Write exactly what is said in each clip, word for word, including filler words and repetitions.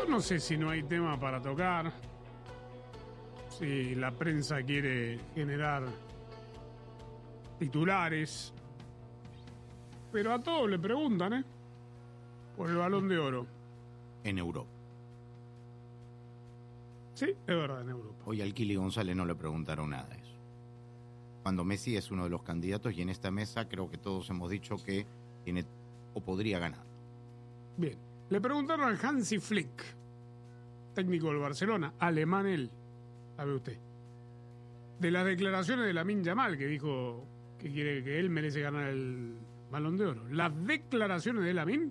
no sé si no hay tema para tocar, si la prensa quiere generar titulares, pero a todos le preguntan, ¿eh? Por el Balón de Oro. En Europa. Sí, es verdad, en Europa. Hoy al Kili González no le preguntaron nada de eso. Cuando Messi es uno de los candidatos y en esta mesa creo que todos hemos dicho que tiene o podría ganar. Bien. Le preguntaron al Hansi Flick, técnico del Barcelona, alemán él, sabe usted, de las declaraciones de Lamine Yamal, que dijo que quiere que él merece ganar el Balón de Oro. Las declaraciones de Lamine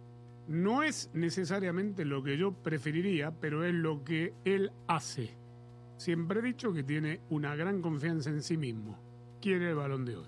no es necesariamente lo que yo preferiría, pero es lo que él hace. Siempre he dicho que tiene una gran confianza en sí mismo. Quiere el Balón de Oro.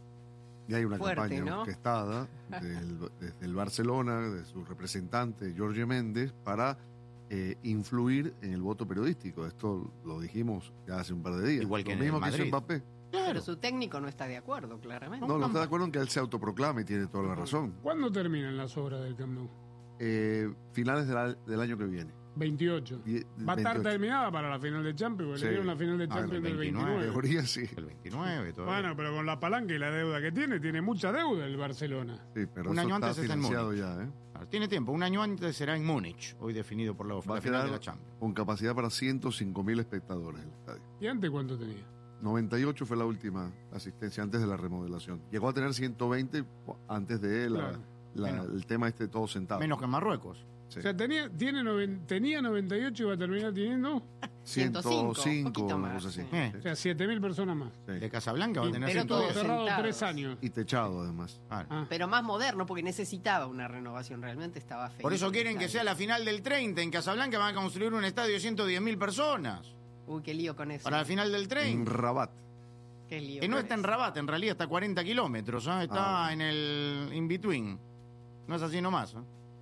Y hay una Fuerte, campaña ¿no? orquestada del, desde el Barcelona, de su representante, Jorge Méndez, para eh, influir en el voto periodístico. Esto lo dijimos ya hace un par de días. Igual que lo en mismo el que hizo Madrid. Mbappé. Pero su técnico no está de acuerdo, claramente. No, no está de acuerdo en que él se autoproclame y tiene toda la razón. ¿Cuándo terminan las obras del Camp Nou? Eh, finales del, a- del año que viene. veintiocho. Die- Va a estar veintiocho. terminada para la final de Champions, porque Sí. le dieron la final de Ah, Champions el del veintinueve. En veintinueve. teoría sí. El veintinueve todavía. Bueno, pero con la palanca y la deuda que tiene, tiene mucha deuda el Barcelona. Sí, pero Un eso año está antes es en financiado Múnich. ya, ¿eh? Claro, tiene tiempo, un año antes será en Múnich, hoy definido por la, Va la a final de quedar la Champions. con capacidad para ciento cinco mil espectadores el estadio. ¿Y antes cuánto tenía? noventa y ocho fue la última asistencia antes de la remodelación. Llegó a tener ciento veinte antes de la, Claro. la- Menos. el tema este todo sentado. Menos que en Marruecos. Sí. O sea, tenía, tiene noven- tenía noventa y ocho y va a terminar teniendo, ciento ciento cinco, cinco, poquito una más, cosa así. sí. Eh. o sea, siete mil personas más. Sí. De Casablanca va a Y- tener pero ciento todos doce. cerrado sentados. tres años. Y techado además. Claro. Ah. Pero más moderno, porque necesitaba una renovación. Realmente estaba feliz. Por eso quieren que sea la final del treinta. En Casablanca van a construir un estadio de ciento diez mil personas. Uy, qué lío con eso. Para la final del En treinta. Rabat. Qué lío Que no con está en eso. Rabat, en realidad está a cuarenta kilómetros. ¿eh? Está Ah. en el in-between. No es así nomás. ¿eh?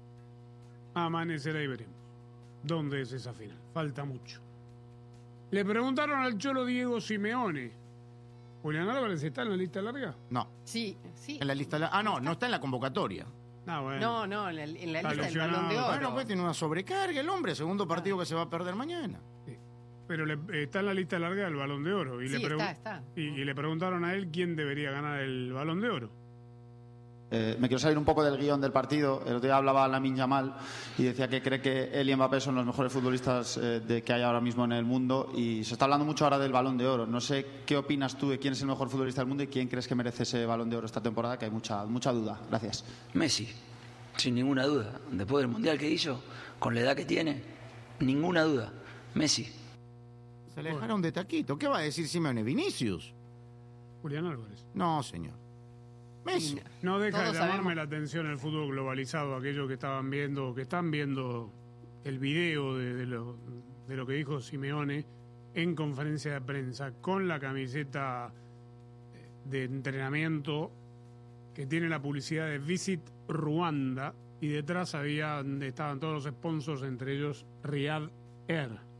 Amanecerá y veremos. ¿Dónde es esa final? Falta mucho. Le preguntaron al Cholo Diego Simeone. ¿Julián Álvarez está en la lista larga? No, Sí, sí. en la lista. la- Ah, no, no está en la convocatoria. Ah, bueno. No, no, en la, en la Está lista del lesionado. Balón de Oro. Bueno, pues tiene una sobrecarga el hombre. Segundo partido que se va a perder mañana. Pero le- está en la lista larga del Balón de Oro. Y, Sí, le, pregun- está, está. Y, y le preguntaron a él quién debería ganar el Balón de Oro. Eh, me quiero salir un poco del guión del partido. El otro día hablaba Lamine Yamal y decía que cree que él y Mbappé son los mejores futbolistas eh, de que hay ahora mismo en el mundo, y se está hablando mucho ahora del Balón de Oro. No sé qué opinas tú de quién es el mejor futbolista del mundo y quién crees que merece ese Balón de Oro esta temporada, que hay mucha, mucha duda. Gracias. Messi, sin ninguna duda. Después del Mundial que hizo, con la edad que tiene, ninguna duda. Messi. Se le dejaron de taquito. ¿Qué va a decir Simeone? ¿Vinicius? Julián Álvarez. No, señor. Messi. No deja Todos de llamarme sabemos- la atención el fútbol globalizado, aquellos que estaban viendo, que están viendo el video de, de lo, de lo que dijo Simeone en conferencia de prensa con la camiseta de entrenamiento que tiene la publicidad de Visit Ruanda y detrás había, estaban todos los sponsors, entre ellos Riyadh Air.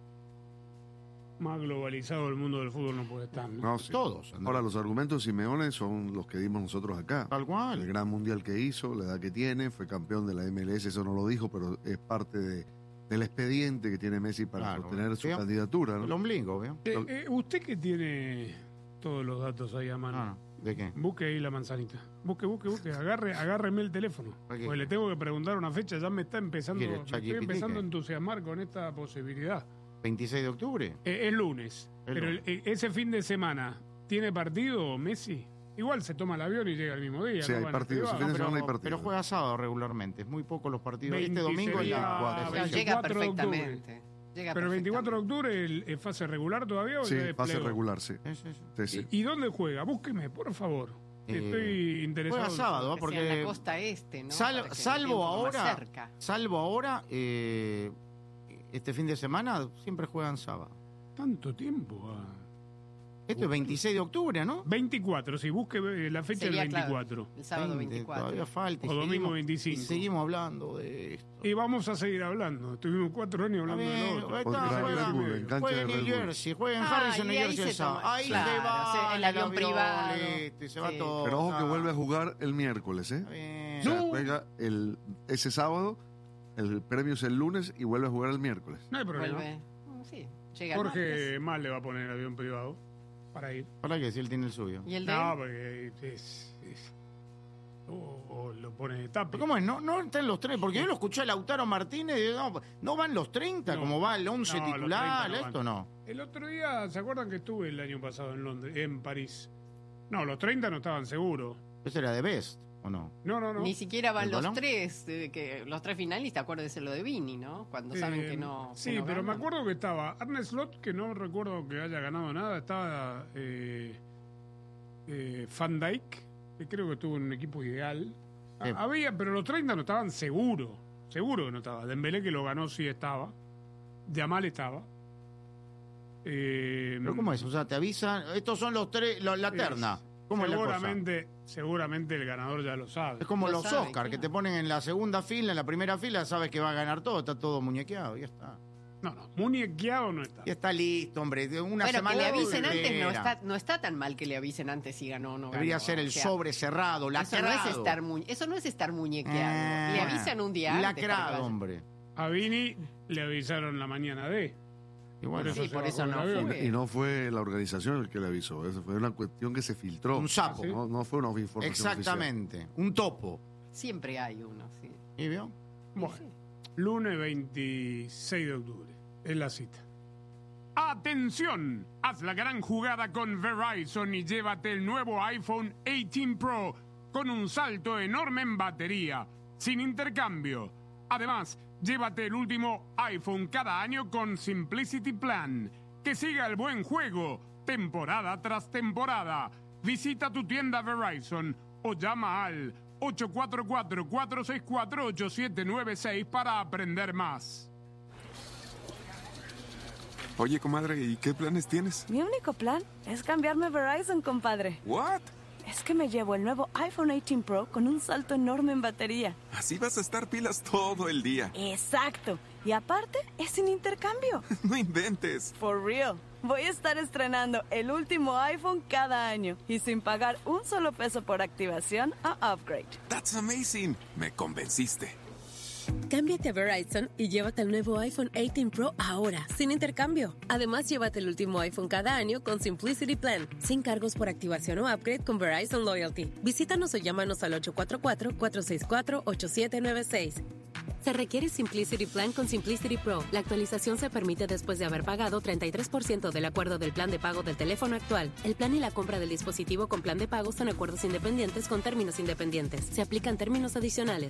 Más globalizado el mundo del fútbol no puede estar, ¿no? No, sí. Todos. Andrés. Ahora, los argumentos de Simeone son los que dimos nosotros acá. Tal cual. El gran mundial que hizo, la edad que tiene, fue campeón de la M L S, eso no lo dijo, pero es parte de, del expediente que tiene Messi para Claro. sostener su Veo. candidatura, El ¿no? ombligo, ¿veo? Eh, eh, usted que tiene todos los datos ahí a mano. No, no. ¿De qué? Busque ahí la manzanita. Busque, busque, busque. Agarre, agárreme el teléfono. ¿Para qué? Porque le tengo que preguntar una fecha. Ya me está empezando, ¿Quiere me estoy ChatGPT, empezando a qué? entusiasmar con esta posibilidad. ¿veintiséis de octubre? Eh, es lunes. El pero lunes. el- eh, ese fin de semana, ¿tiene partido Messi? Igual se toma el avión y llega el mismo día. Sí, ¿no? hay Van partidos, privado. ese fin de pero, semana hay partido. pero juega sábado regularmente. Es muy poco los partidos. veinte Este domingo sería- ya. No, llega veinticuatro de octubre. perfectamente. Llega Pero el veinticuatro de perfectamente. octubre, el, ¿es fase regular todavía o Sí, ya es fase playoff? regular, sí. Sí, sí, sí. Sí, sí. ¿Y dónde juega? Búsqueme, por favor. Eh, Estoy interesado. Juega sábado, ¿eh? Que sea en porque la costa este, ¿no? sal- Para que salvo esté un poco más ahora, cerca. salvo ahora, eh, este fin de semana siempre juegan sábado. Tanto tiempo. ah. Esto es veintiséis de octubre, ¿no? veinticuatro, si busque eh, la fecha Sería, del claro, veinticuatro. el sábado veinte, veinticuatro. Todavía falta. y O domingo seguimos- veinticinco. Y seguimos hablando de esto. Y vamos a seguir hablando. Estuvimos cuatro años Está hablando bien, de lo otro. ahí Contra está, Red juega, Bull, en cancha juega de en Red New Bull. Jersey, juega en Ah, Harrison, y New ahí Jersey se el sábado. toma- Ahí claro, se va sí, el avión privado. este, se va Sí. todo. Pero ojo que Ah, vuelve a jugar el miércoles, ¿eh? está bien. O sea, No. juega el, ese sábado el premio es el lunes y vuelve a jugar el miércoles. No hay problema. Vuelve. Sí, llega el Jorge martes. más le va a poner avión privado para ir. ¿Para qué? Si él tiene el suyo. ¿Y el de No, él? porque es... es- o, o lo pone de Tapi. ¿Pero ¿Cómo es? No, no están los tres, porque yo lo escuché a Lautaro Martínez, y no, no van los treinta, No. como va el once No, los titular, treinta no esto van. no. El otro día, ¿se acuerdan que estuve el año pasado en Londres, en París? No, los treinta no estaban seguros. ¿Ese era de Best o no? No, no, no. Ni siquiera van ¿El los balón? tres, de que los tres finalistas, acuérdese lo de Vini, ¿no? Cuando saben Eh, que no. que Sí, no pero me ganan. acuerdo que estaba Arne Slot, que no recuerdo que haya ganado nada. Estaba eh, eh, Van Dijk, que creo que estuvo en un equipo ideal. Sí. Ah, Había, pero los treinta no estaban seguros. Seguro que no estaba. Dembélé, que lo ganó, sí estaba. Yamal estaba. Eh, ¿Pero cómo es? O sea, te avisan, estos son los tres, la, la terna. ¿Cómo es la cosa? seguramente, seguramente el ganador ya lo sabe. Es como Lo los sabe, Oscar, que claro. te ponen en la segunda fila, en la primera fila, sabes que va a ganar todo, está todo muñequeado, ya está. No, no, muñequeado no está. Ya está listo, hombre. De una Bueno, semana que le avisen de antes no espera. está, no está tan mal que le avisen antes si ganó o no ganó. Debería ser el o sea, sobre cerrado, Eso no, lacrado. es estar mu- eso no es estar muñequeado. Ah, le avisan un día antes. para que Lacrado, vaya. hombre. A Vini le avisaron la mañana de. Y bueno, Sí, se por bajó eso del no avión. fue. Y no fue la organización el que le avisó, eso fue una cuestión que se filtró. Un sapo. ¿sí? No, no fue una información exactamente. Un topo. Siempre hay uno, sí. ¿Y vio? Bueno, Sí. lunes veintiséis de octubre. Es la cita. ¡Atención! Haz la gran jugada con Verizon y llévate el nuevo iPhone dieciocho Pro con un salto enorme en batería, sin intercambio. Además, llévate el último iPhone cada año con Simplicity Plan. Que siga el buen juego, temporada tras temporada. Visita tu tienda Verizon o llama al ocho cuatro cuatro, cuatro seis cuatro, ocho siete nueve seis para aprender más. Oye, comadre, ¿y qué planes tienes? Mi único plan es cambiarme a Verizon, compadre. ¿What? Es que me llevo el nuevo iPhone dieciocho Pro con un salto enorme en batería. Así vas a estar pilas todo el día. Exacto. Y aparte, es sin intercambio. No inventes. For real. Voy a estar estrenando el último iPhone cada año y sin pagar un solo peso por activación o upgrade. That's amazing. Me convenciste. Cámbiate a Verizon y llévate el nuevo iPhone dieciocho Pro ahora, sin intercambio. Además, llévate el último iPhone cada año con Simplicity Plan, sin cargos por activación o upgrade con Verizon Loyalty. Visítanos o llámanos al ocho cuatro cuatro, cuatro seis cuatro, ocho siete nueve seis. Se requiere Simplicity Plan con Simplicity Pro. La actualización se permite después de haber pagado treinta y tres por ciento del acuerdo del plan de pago del teléfono actual. El plan y la compra del dispositivo con plan de pago son acuerdos independientes con términos independientes. Se aplican términos adicionales.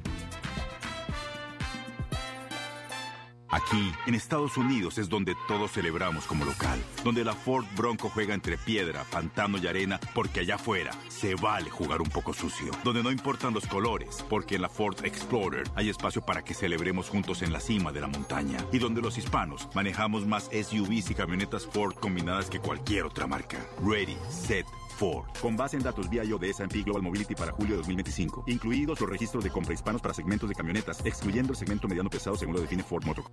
Aquí, en Estados Unidos, es donde todos celebramos como local. Donde la Ford Bronco juega entre piedra, pantano y arena, porque allá afuera se vale jugar un poco sucio. Donde no importan los colores, porque en la Ford Explorer hay espacio para que celebremos juntos en la cima de la montaña. Y donde los hispanos manejamos más S U Vs y camionetas Ford combinadas que cualquier otra marca. Ready, set, Ford. Con base en datos B I O de S and P Global Mobility para julio de dos mil veinticinco. Incluidos los registros de compra hispanos para segmentos de camionetas, excluyendo el segmento mediano pesado según lo define Ford Motor.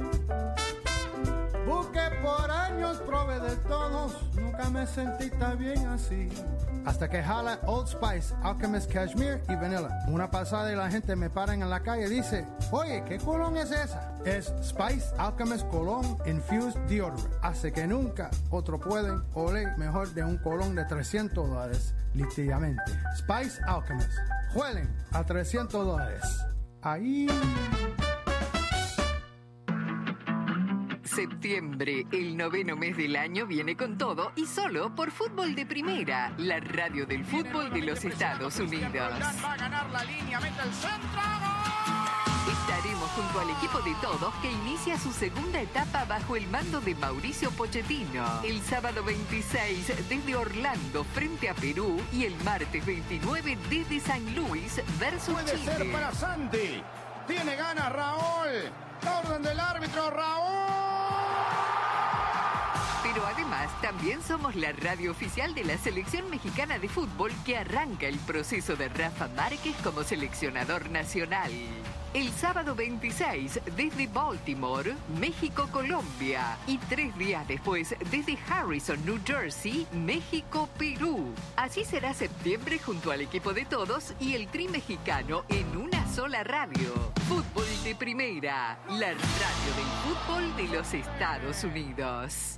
Busqué por años, probé de todos, nunca me sentí tan bien así. Hasta que jala Old Spice, Alchemist Cashmere y Vanilla. Una pasada y la gente me para en la calle y dice, oye, ¿qué colón es esa? Es Spice Alchemist Cologne Infused Deodorant. Hace que nunca otro pueden oler mejor de un colón de trescientos dólares, literalmente. Spice Alchemist. Huelen a trescientos dólares. Ahí... Septiembre, el noveno mes del año, viene con todo y solo por Fútbol de Primera, la radio del fútbol de los Estados Unidos. Va a ganar la línea, mete el centro. Estaremos junto al equipo de todos que inicia su segunda etapa bajo el mando de Mauricio Pochettino. El sábado veintiséis desde Orlando frente a Perú y el martes veintinueve desde San Luis versus Puede Chile. ser para Santi. Tiene ganas Raúl. La orden del árbitro, Raúl. Pero además también somos la radio oficial de la selección mexicana de fútbol que arranca el proceso de Rafa Márquez como seleccionador nacional. El sábado veintiséis desde Baltimore, México-Colombia. Y tres días después desde Harrison, New Jersey, México-Perú. Así será septiembre junto al equipo de todos y el tri mexicano en una sola sola radio. Fútbol de Primera, la radio del fútbol de los Estados Unidos.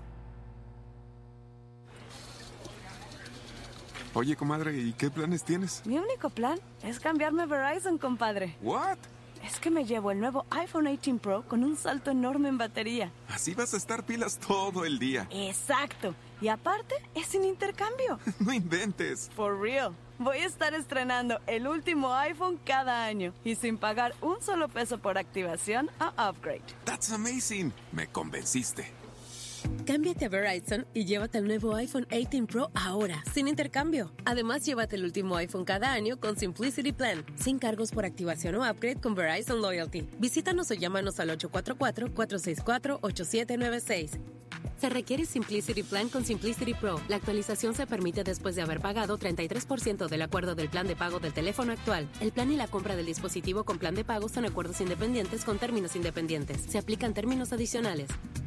Oye, comadre, ¿y qué planes tienes? Mi único plan es cambiarme a Verizon, compadre. ¿What? Es que me llevo el nuevo iPhone dieciocho Pro con un salto enorme en batería. Así vas a estar pilas todo el día. Exacto. Y aparte, es sin intercambio. No inventes. For real. Voy a estar estrenando el último iPhone cada año y sin pagar un solo peso por activación o upgrade. That's amazing. Me convenciste. Cámbiate a Verizon y llévate el nuevo iPhone dieciocho Pro ahora, sin intercambio. Además, llévate el último iPhone cada año con Simplicity Plan, sin cargos por activación o upgrade con Verizon Loyalty. Visítanos o llámanos al ocho cuatro cuatro, cuatro seis cuatro, ocho siete nueve seis. Se requiere Simplicity Plan con Simplicity Pro. La actualización se permite después de haber pagado treinta y tres por ciento del acuerdo del plan de pago del teléfono actual. El plan y la compra del dispositivo con plan de pago son acuerdos independientes con términos independientes. Se aplican términos adicionales.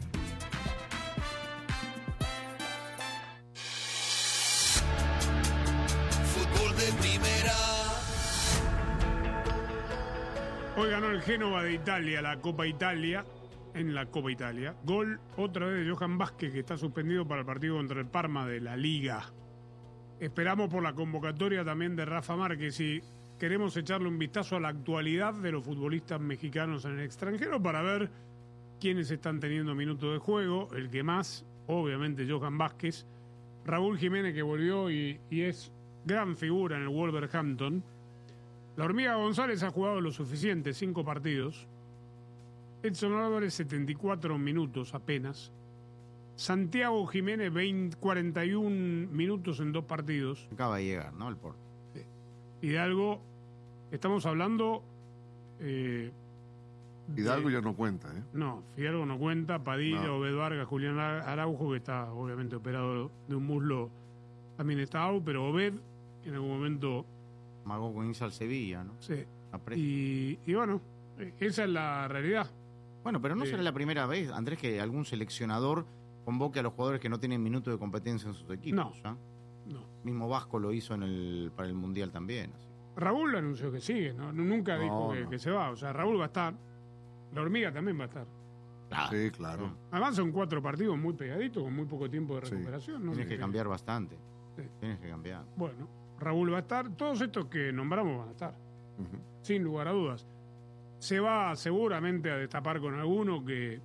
Hoy ganó el Génova de Italia, la Copa Italia, en la Copa Italia. Gol otra vez de Johan Vázquez, que está suspendido para el partido contra el Parma de la Liga. Esperamos por la convocatoria también de Rafa Márquez y queremos echarle un vistazo a la actualidad de los futbolistas mexicanos en el extranjero para ver quiénes están teniendo minutos de juego. El que más, obviamente, Johan Vázquez. Raúl Jiménez, que volvió y, y es gran figura en el Wolverhampton. La Hormiga González ha jugado lo suficiente, cinco partidos. Edson Álvarez, setenta y cuatro minutos apenas. Santiago Jiménez, veinte, cuarenta y uno minutos en dos partidos. Acaba de llegar, ¿no? El Porto. Sí. Hidalgo, estamos hablando... Eh, Hidalgo de, ya no cuenta, ¿eh? No, Hidalgo no cuenta. Padilla, no. Obed Vargas, Julián Araujo, que está obviamente operado de un muslo, también está out, pero Obed en algún momento... Mago con Insa al Sevilla, ¿no? Sí. Y, y bueno, esa es la realidad. Bueno, pero no eh, será la primera vez, Andrés, que algún seleccionador convoque a los jugadores que no tienen minutos de competencia en sus equipos. No, ¿eh? no. Mismo Vasco lo hizo en el, para el Mundial también. Así. Raúl anunció que sigue, ¿no? Nunca no, dijo que, no. que se va. O sea, Raúl va a estar. La Hormiga también va a estar. Claro. Sí, claro. Además son cuatro partidos muy pegaditos, con muy poco tiempo de recuperación. Sí. ¿no? Tienes que que cambiar bastante. Sí. Tienes que cambiar. Bueno, Raúl va a estar. Todos estos que nombramos van a estar. Uh-huh. Sin lugar a dudas. Se va seguramente a destapar con alguno que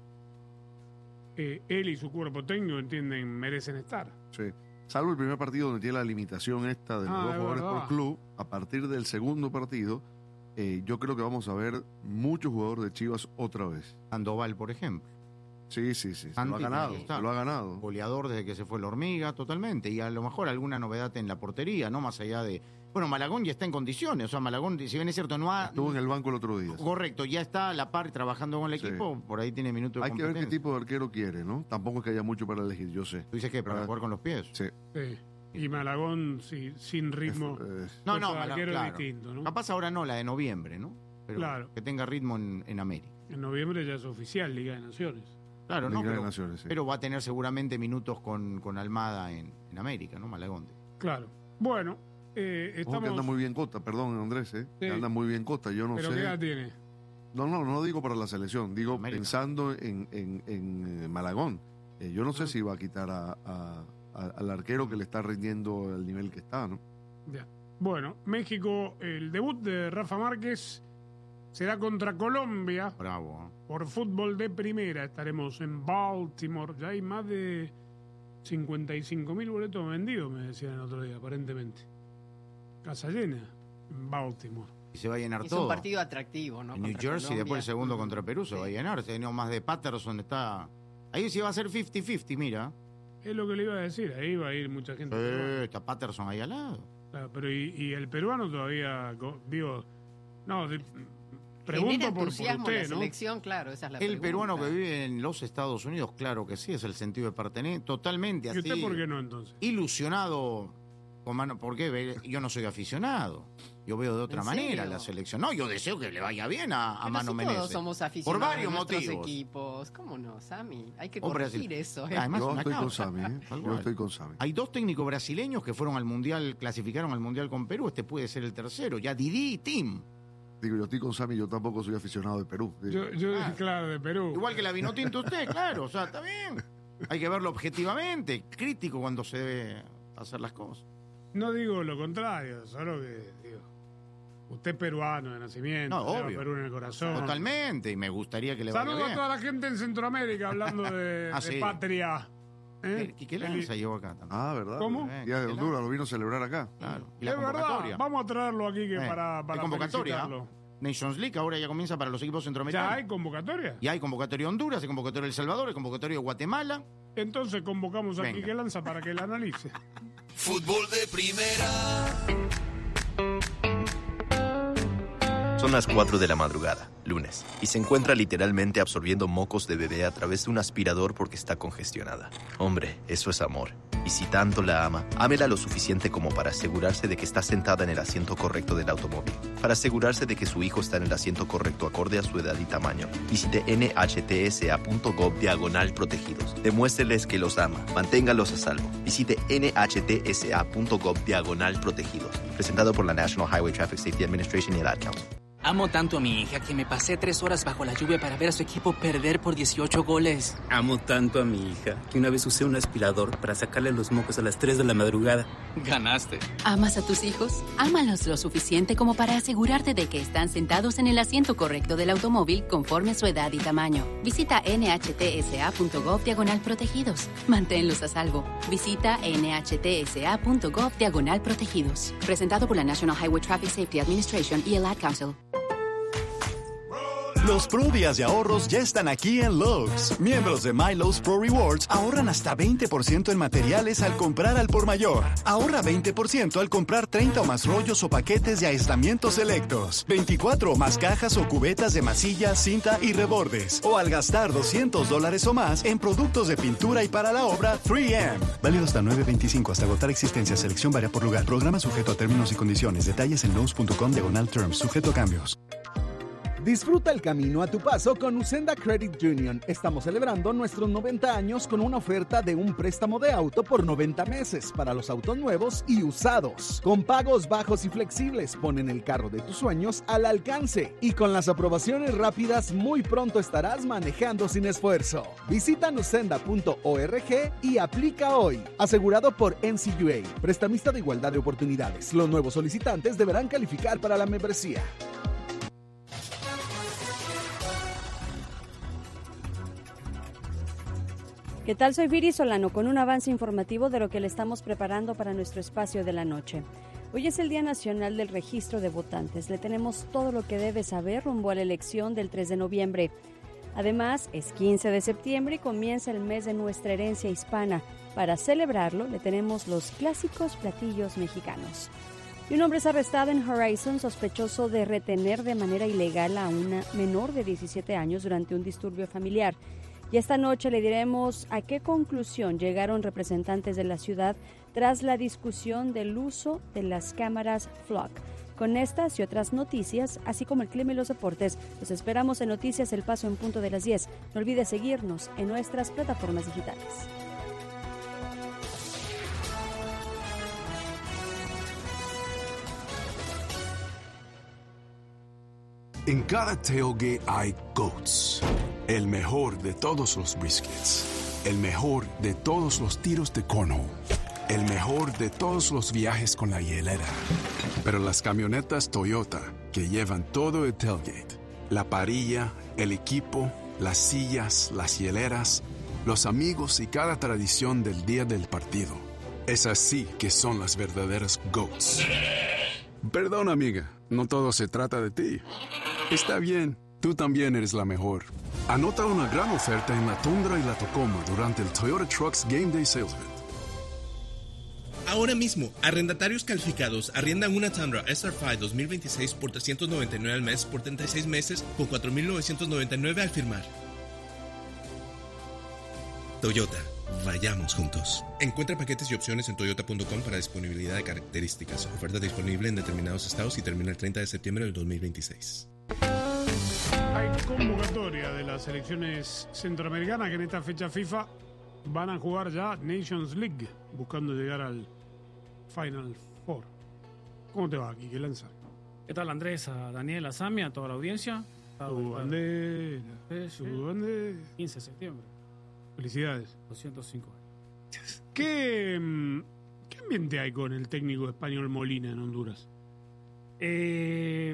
eh, él y su cuerpo técnico entienden merecen estar. Sí. Salvo el primer partido donde tiene la limitación esta de los Ah, dos es jugadores verdad. por club, a partir del segundo partido, eh, yo creo que vamos a ver muchos jugadores de Chivas otra vez. Sandoval, por ejemplo. Sí, sí, sí. Se Santi lo ha ganado. tiene que Se lo ha ganado. Goleador desde que se fue la Hormiga, totalmente. Y a lo mejor alguna novedad en la portería, ¿no? Más allá de... Bueno, Malagón ya está en condiciones. O sea, Malagón, si bien es cierto, no ha... Estuvo en el banco el otro día. Correcto, ya está a la par trabajando con el Sí. equipo. Por ahí tiene minutos de Hay que ver competencia. qué tipo de arquero quiere, ¿no? Tampoco es que haya mucho para elegir, yo sé. ¿Tú dices que para Ah, jugar con los pies? Sí. Sí. Y Malagón sí, sin ritmo. Es- es- No, no, otro Mala- arquero claro. distinto, ¿no? Capaz ahora no, la de noviembre, ¿no? Pero Claro. que tenga ritmo en, en América. En noviembre ya es oficial, Liga de Naciones. Claro, no, Liga de pero, Naciones, sí. pero va a tener seguramente minutos con, con Almada en, en América, ¿no? Malagón. Claro. Bueno, eh, Ojo estamos... que anda muy bien Cota, perdón, Andrés, ¿eh? Sí. Que anda muy bien Cota, yo no ¿Pero sé. qué edad tiene? No, no, no lo digo para la selección, digo América. pensando en, en, en, eh, Malagón. Eh, yo no sé si va a quitar a, a- a- al arquero que le está rindiendo el nivel que está, ¿no? Ya. Bueno, México, el debut de Rafa Márquez será contra Colombia Bravo. ¿eh? por fútbol de primera. Estaremos en Baltimore. Ya hay más de cincuenta y cinco mil boletos vendidos, me decían el otro día, aparentemente. Casa llena en Baltimore. Y se va a llenar Es todo. un partido atractivo, ¿no? En New Contra Jersey, Colombia. después el segundo contra Perú, se Sí. va a llenar. Tenemos más de Patterson, está... Ahí sí va a ser cincuenta cincuenta, mira. Es lo que le iba a decir, ahí va a ir mucha gente. Eh, está Patterson ahí al lado. Claro, pero y, y el peruano todavía, co- digo, no, de- Genera pregunto por, por entusiasmo usted, la ¿no? selección, claro, esa es la El pregunta. peruano que vive en los Estados Unidos, claro que sí, es el sentido de pertenecer, totalmente ¿Y así. usted por qué no entonces? Ilusionado, con mano, porque ve- yo no soy aficionado. Yo veo de otra ¿En manera serio? la selección. No, yo deseo que le vaya bien a, a Pero Mano si Menezes. todos somos Por aficionados varios de nuestros motivos. equipos. ¿Cómo no, Sammy? Hay que Hombre, corregir así- eso. ¿eh? Además, Yo una estoy con causa. Sammy, ¿eh? Tal Yo cual. estoy con Sammy. Hay dos técnicos brasileños que fueron al Mundial, clasificaron al Mundial con Perú. Este puede ser el tercero. Ya Didi y Tim. Digo, yo estoy con Sammy, yo tampoco soy aficionado de Perú. Yo, yo Ah. claro, de Perú. Igual que la vinotinto usted, claro, o sea, está bien. Hay que verlo objetivamente, crítico cuando se debe hacer las cosas. No digo lo contrario, solo que digo, usted es peruano de nacimiento, No, lleva obvio. Perú en el corazón. Totalmente, y me gustaría que le vaya Saludos a bien. toda la gente en Centroamérica hablando de, Ah, de sí. patria. ¿Eh? ¿Y qué lanza llevó acá también? Ah, ¿verdad? ¿Cómo? El Día de Honduras, lo vino a celebrar acá. Claro. Y la Es verdad, convocatoria. vamos a traerlo aquí que Eh, para, hay para convocatoria. felicitarlo. Nations League ahora ya comienza para los equipos ¿Ya centroamericanos. hay convocatoria? Y hay convocatoria de Honduras, hay convocatoria de El Salvador, hay convocatoria de Guatemala. Entonces convocamos a Venga. Quique Lanza para que la analice. Fútbol de primera. Son las cuatro de la madrugada, lunes, y se encuentra literalmente absorbiendo mocos de bebé a través de un aspirador porque está congestionada. Hombre, eso es amor. Y si tanto la ama, ámela lo suficiente como para asegurarse de que está sentada en el asiento correcto del automóvil. Para asegurarse de que su hijo está en el asiento correcto acorde a su edad y tamaño, visite nhtsa.gov diagonal protegidos. Demuéstreles que los ama. Manténgalos a salvo. Visite nhtsa.gov diagonal protegidos. Presentado por la National Highway Traffic Safety Administration y el Ad Council. Amo tanto a mi hija que me pasé tres horas bajo la lluvia para ver a su equipo perder por dieciocho goles. Amo tanto a mi hija que una vez usé un aspirador para sacarle los mocos a las tres de la madrugada. Ganaste. ¿Amas a tus hijos? Ámalos lo suficiente como para asegurarte de que están sentados en el asiento correcto del automóvil conforme a su edad y tamaño. Visita nhtsa.gov diagonal protegidos. Manténlos a salvo. Visita nhtsa.gov diagonal protegidos. Presentado por la National Highway Traffic Safety Administration y el Ad Council. Los Pro Días de ahorros ya están aquí en Lowe's. Miembros de MyLowe's Pro Rewards ahorran hasta veinte por ciento en materiales al comprar al por mayor. Ahorra veinte por ciento al comprar treinta o más rollos o paquetes de aislamientos selectos, veinticuatro o más cajas o cubetas de masilla, cinta y rebordes. O al gastar doscientos dólares o más en productos de pintura y para la obra tres eme. Válido hasta nueve veinticinco hasta agotar existencia. Selección varía por lugar. Programa sujeto a términos y condiciones. Detalles en lowes punto com diagonal terms. Sujeto a cambios. Disfruta el camino a tu paso con Usenda Credit Union. Estamos celebrando nuestros noventa años con una oferta de un préstamo de auto por noventa meses para los autos nuevos y usados. Con pagos bajos y flexibles, ponen el carro de tus sueños al alcance. Y con las aprobaciones rápidas, muy pronto estarás manejando sin esfuerzo. Visita usenda punto org y aplica hoy. Asegurado por N C U A, prestamista de igualdad de oportunidades. Los nuevos solicitantes deberán calificar para la membresía. ¿Qué tal? Soy Viri Solano con un avance informativo de lo que le estamos preparando para nuestro espacio de la noche. Hoy es el Día Nacional del Registro de Votantes. Le tenemos todo lo que debe saber rumbo a la elección del tres de noviembre. Además, es quince de septiembre y comienza el mes de nuestra herencia hispana. Para celebrarlo, le tenemos los clásicos platillos mexicanos. Y un hombre es arrestado en Horizon sospechoso de retener de manera ilegal a una menor de diecisiete años durante un disturbio familiar. Y esta noche le diremos a qué conclusión llegaron representantes de la ciudad tras la discusión del uso de las cámaras Flock. Con estas y otras noticias, así como el clima y los deportes, los esperamos en Noticias El Paso en punto de las diez. No olvide seguirnos en nuestras plataformas digitales. En cada tailgate hay GOATS, el mejor de todos los briskets, el mejor de todos los tiros de cornhole, el mejor de todos los viajes con la hielera. Pero las camionetas Toyota, que llevan todo el tailgate, la parrilla, el equipo, las sillas, las hieleras, los amigos y cada tradición del día del partido. Es así que son las verdaderas GOATs. Perdón, amiga, no todo se trata de ti. Está bien, tú también eres la mejor. Anota una gran oferta en la Tundra y la Tacoma durante el Toyota Trucks Game Day Sales Event. Ahora mismo, arrendatarios calificados arriendan una Tundra S R cinco dos mil veintiséis por trescientos noventa y nueve al mes por treinta y seis meses con cuatro mil novecientos noventa y nueve al firmar. Toyota, vayamos juntos. Encuentra paquetes y opciones en toyota punto com para disponibilidad de características. Oferta disponible en determinados estados y termina el treinta de septiembre del dos mil veintiséis. Hay convocatoria de las selecciones centroamericanas que en esta fecha FIFA van a jugar ya Nations League, buscando llegar al Final Four. ¿Cómo te va, Quique Lanza? ¿Qué tal, Andrés? A Daniel, a Sammy, a toda la audiencia. Su bandera, su bandera. quince de septiembre. Felicidades. doscientos cinco años. ¿Qué, ¿Qué ambiente hay con el técnico español Molina en Honduras? Eh,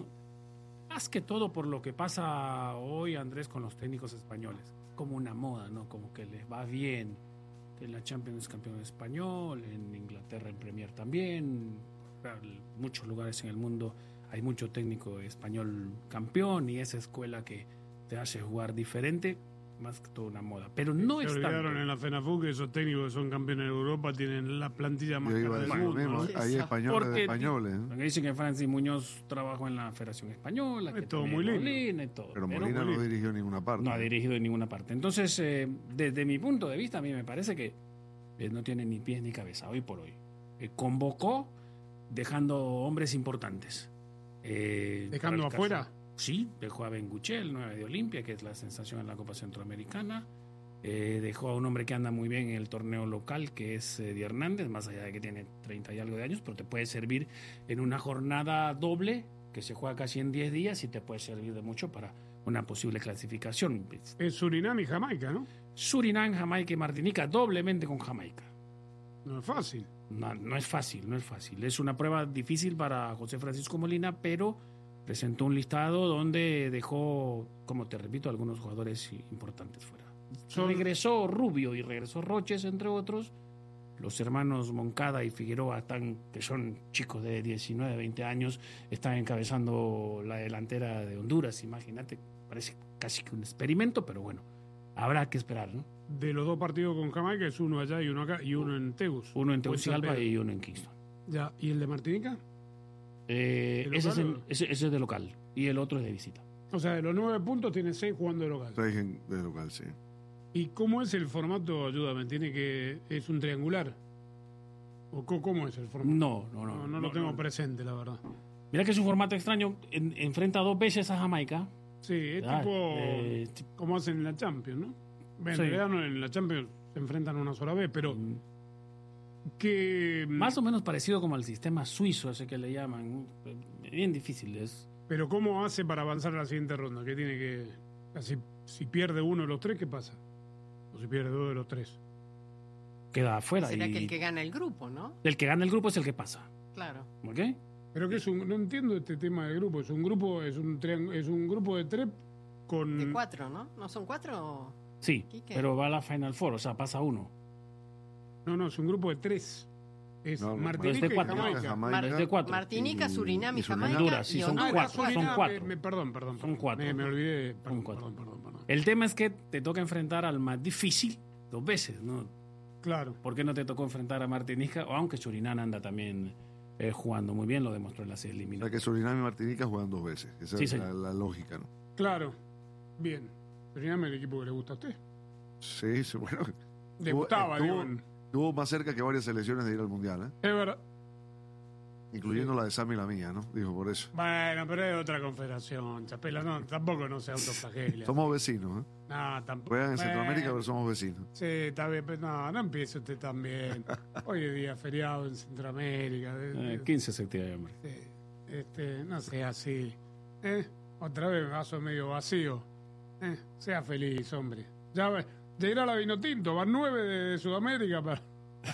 más que todo por lo que pasa hoy, Andrés, con los técnicos españoles. Como una moda, ¿no? Como que les va bien. En la Champions es campeón español, en Inglaterra en Premier también. En muchos lugares en el mundo hay mucho técnico español campeón y esa escuela que te hace jugar diferente, más que toda una moda. Pero no Se es olvidaron tanto. en la FENAFU que esos técnicos que son campeones de Europa tienen la plantilla más cara del Bueno, mundo. mismo, hay españoles Porque de españoles. ¿eh? Porque dicen que Francis Muñoz trabajó en la Federación Española, que Es todo también muy lindo. Molina y todo. Pero Molina no dirigió en ninguna parte. No ha dirigido en ninguna parte. Entonces, eh, desde mi punto de vista, a mí me parece que eh, no tiene ni pies ni cabeza hoy por hoy. Eh, convocó dejando hombres importantes. Eh, ¿Dejando para el afuera? caso- Sí, dejó a Benguchel, nueve de Olimpia, que es la sensación en la Copa Centroamericana. Eh, dejó a un hombre que anda muy bien en el torneo local, que es eh, Di Hernández, más allá de que tiene treinta y algo de años, pero te puede servir en una jornada doble, que se juega casi en diez días, y te puede servir de mucho para una posible clasificación. Es Surinam y Jamaica, ¿no? Surinam, Jamaica y Martinica, doblemente con Jamaica. No es fácil. No, no es fácil, no es fácil. Es una prueba difícil para José Francisco Molina, pero presentó un listado donde dejó, como te repito, algunos jugadores importantes fuera. Son- Regresó Rubio y regresó Roches, entre otros. Los hermanos Moncada y Figueroa, están, que son chicos de diecinueve, veinte años, están encabezando la delantera de Honduras. Imagínate, parece casi que un experimento, pero bueno, habrá que esperar, ¿no? De los dos partidos con Jamaica es uno allá y uno acá y uno en Tegus. Uno en O San Tegucigalpa Pedro. y uno en Kingston. Ya, ¿y el de Martinica? Eh, ¿De ese, es local en- o no? ese- ese es de local y el otro es de visita. O sea, de los nueve puntos tiene seis jugando de local. Seis en- de local, sí. ¿Y cómo es el formato? Ayúdame, tiene que es un triangular. ¿O co- cómo es el formato? No, no, no. No, no lo no, tengo no. presente, la verdad. Mira que es un formato extraño. En- enfrenta dos veces a Jamaica. Sí, es Ah, tipo eh, como hacen en la Champions, ¿no? En Sí. realidad no, en la Champions se enfrentan una sola vez, pero que Más o menos parecido como al sistema suizo, ese que le llaman. Bien difícil es. pero ¿cómo hace para avanzar a la siguiente ronda? ¿Qué tiene que si, si pierde uno de los tres, qué pasa? O si pierde dos de los tres. Queda afuera. Será y que el que gana el grupo, ¿no? el que gana el grupo es el que pasa. Claro. ¿Ok? Pero que es un, no entiendo este tema de grupo, es un grupo, es un triang- es un grupo de tres con De cuatro, ¿no? ¿No son cuatro? Sí, Quique. pero va a la Final Four, o sea, pasa uno. No, no, es un grupo de tres. Es No, Martinica es de y cuatro. Jamaica. Jamaica. Es de cuatro. Martinica, Y- Surinam y, y Surinam. Jamaica. Honduras, sí, y son Honduras, Ah, cuatro, Surinam, son cuatro. me- me- perdón, perdón. Son perdón. cuatro. Me, me olvidé. Perdón, Son cuatro. perdón, perdón, perdón. El tema es que te toca enfrentar al más difícil dos veces, ¿no? Claro. ¿Por qué no te tocó enfrentar a Martinica? O aunque Surinam anda también eh, jugando muy bien, lo demostró en las O sea eliminatorias. que Surinam y Martinica juegan dos veces. Esa Sí, es la, señor. la lógica, ¿no? Claro. Bien. Surinam es el equipo que le gusta a usted. Sí, sí, bueno. Le Estuvo- gustaba, estuvo, digo. estuvo más cerca que varias selecciones de ir al Mundial, ¿eh? Es verdad. Incluyendo la de Sammy y la mía, ¿no? Dijo por eso. Bueno, pero es otra confederación, Chapela. No, tampoco no se autoflagela. Somos vecinos, ¿eh? No, tampoco. Juegan en Bueno, Centroamérica, pero somos vecinos. Sí, está bien, pero no, no empiece usted también. Hoy es día feriado en Centroamérica. de- Eh, de- quince de septiembre. Sí, este, no sea así. ¿Eh? Otra vez vaso medio vacío. ¿Eh? Sea feliz, hombre. Ya, va- ya irá la vino tinto, van nueve de, de Sudamérica para.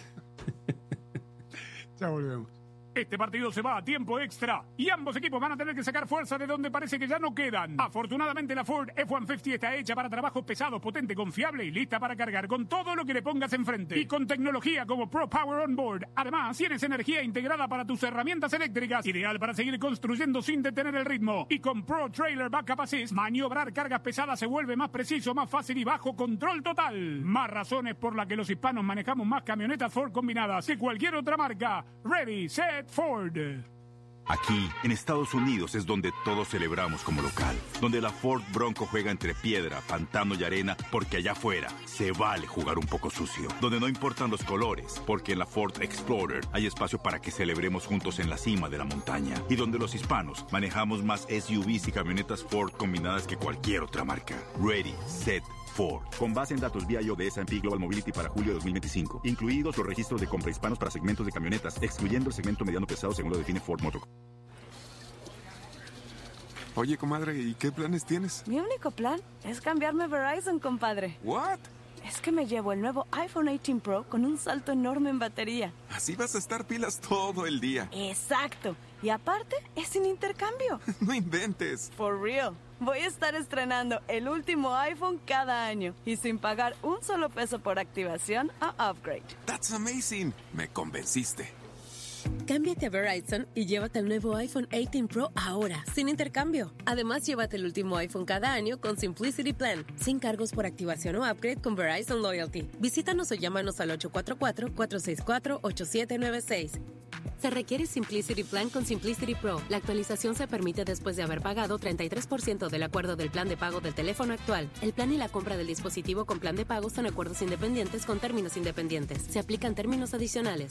Ya volvemos. Este partido se va a tiempo extra y ambos equipos van a tener que sacar fuerza de donde parece que ya no quedan. Afortunadamente la Ford F ciento cincuenta está hecha para trabajos pesados, potente, confiable y lista para cargar con todo lo que le pongas enfrente. Y con tecnología como Pro Power On Board. Además, tienes energía integrada para tus herramientas eléctricas, ideal para seguir construyendo sin detener el ritmo. Y con Pro Trailer Backup Assist, maniobrar cargas pesadas se vuelve más preciso, más fácil y bajo control total. Más razones por las que los hispanos manejamos más camionetas Ford combinadas que cualquier otra marca. Ready, set, Ford. Aquí, en Estados Unidos, es donde todos celebramos como local. Donde la Ford Bronco juega entre piedra, pantano y arena, porque allá afuera se vale jugar un poco sucio. Donde no importan los colores, porque en la Ford Explorer hay espacio para que celebremos juntos en la cima de la montaña. Y donde los hispanos manejamos más S U Vs y camionetas Ford combinadas que cualquier otra marca. Ready, set, Ford. Con base en datos vía I O de S and P Global Mobility para julio de dos mil veinticinco. Incluidos los registros de compra hispanos para segmentos de camionetas, excluyendo el segmento mediano pesado según lo define Ford Motor. Oye, comadre, ¿y qué planes tienes? Mi único plan es cambiarme a Verizon, compadre. ¿What? Es que me llevo el nuevo iPhone dieciocho Pro con un salto enorme en batería. Así vas a estar pilas todo el día. Exacto. Y aparte, es sin intercambio. No inventes. For real. Voy a estar estrenando el último iPhone cada año y sin pagar un solo peso por activación o upgrade. That's amazing. Me convenciste. Cámbiate a Verizon y llévate el nuevo iPhone dieciocho Pro ahora, sin intercambio. Además, llévate el último iPhone cada año con Simplicity Plan, sin cargos por activación o upgrade con Verizon Loyalty. Visítanos o llámanos al ocho cuatro cuatro, cuatro seis cuatro, ocho siete nueve seis. Se requiere Simplicity Plan con Simplicity Pro. La actualización se permite después de haber pagado treinta y tres por ciento del acuerdo del plan de pago del teléfono actual. El plan y la compra del dispositivo con plan de pago son acuerdos independientes con términos independientes. Se aplican términos adicionales.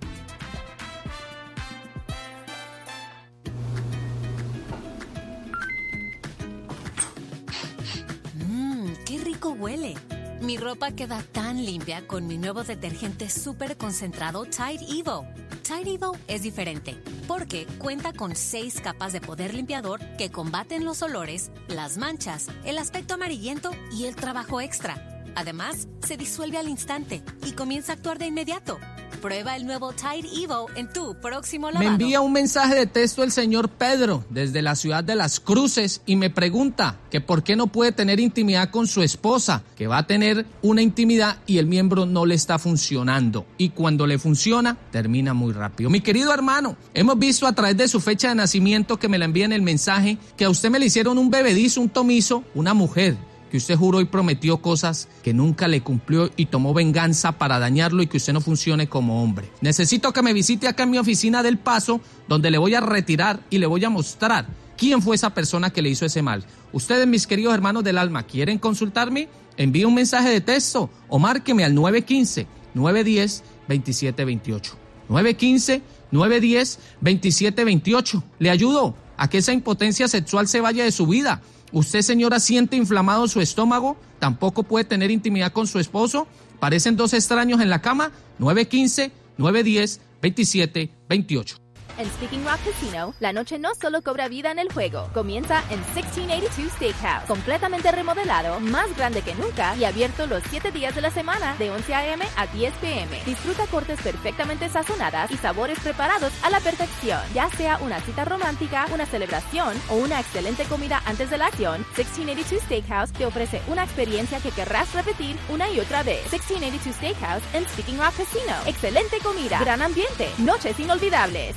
¡Qué rico huele! Mi ropa queda tan limpia con mi nuevo detergente súper concentrado Tide Evo. Tide Evo es diferente porque cuenta con seis capas de poder limpiador que combaten los olores, las manchas, el aspecto amarillento y el trabajo extra. Además, se disuelve al instante y comienza a actuar de inmediato. Prueba el nuevo Tide Evo en tu próximo lavado. Me envía un mensaje de texto el señor Pedro desde la ciudad de Las Cruces y me pregunta que por qué no puede tener intimidad con su esposa, que va a tener una intimidad y el miembro no le está funcionando. Y cuando le funciona, termina muy rápido. Mi querido hermano, hemos visto a través de su fecha de nacimiento que me la envía en el mensaje que a usted me le hicieron un bebedizo, un tomizo, una mujer, que usted juró y prometió cosas que nunca le cumplió y tomó venganza para dañarlo y que usted no funcione como hombre. Necesito que me visite acá en mi oficina del Paso, donde le voy a retirar y le voy a mostrar quién fue esa persona que le hizo ese mal. Ustedes, mis queridos hermanos del alma, ¿quieren consultarme? Envíe un mensaje de texto o márqueme al nueve uno cinco, nueve uno cero, dos siete dos ocho. nueve uno cinco, nueve uno cero, dos siete dos ocho. Le ayudo a que esa impotencia sexual se vaya de su vida. Usted, señora, siente inflamado su estómago, tampoco puede tener intimidad con su esposo, parecen dos extraños en la cama. Nueve uno cinco, nueve uno cero, dos siete dos ocho. En Speaking Rock Casino, la noche no solo cobra vida en el juego. Comienza en dieciséis ochenta y dos Steakhouse, completamente remodelado, más grande que nunca y abierto los siete días de la semana de once a eme a diez pe eme. Disfruta cortes perfectamente sazonadas y sabores preparados a la perfección. Ya sea una cita romántica, una celebración o una excelente comida antes de la acción, dieciséis ochenta y dos Steakhouse te ofrece una experiencia que querrás repetir una y otra vez. dieciséis ochenta y dos Steakhouse en Speaking Rock Casino. Excelente comida, gran ambiente, noches inolvidables.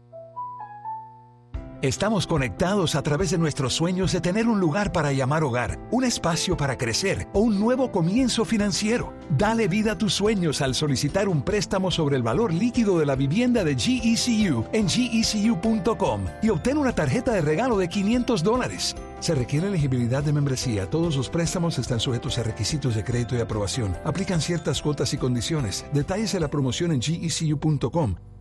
Estamos conectados a través de nuestros sueños de tener un lugar para llamar hogar, un espacio para crecer o un nuevo comienzo financiero. Dale vida a tus sueños al solicitar un préstamo sobre el valor líquido de la vivienda de G E C U en G E C U punto com y obtén una tarjeta de regalo de quinientos dólares. Se requiere elegibilidad de membresía. Todos los préstamos están sujetos a requisitos de crédito y aprobación. Aplican ciertas cuotas y condiciones. Detalles de la promoción en G E C U punto com.